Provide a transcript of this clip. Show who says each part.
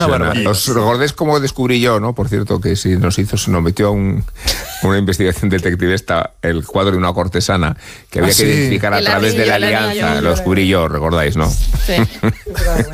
Speaker 1: ¿Os recordáis cómo descubrí yo, no? Por cierto, que si nos metió a una investigación detectivesta el cuadro de una cortesana que había que identificar a través de la alianza. Lo descubrí yo, recordáis, ¿no?
Speaker 2: Sí.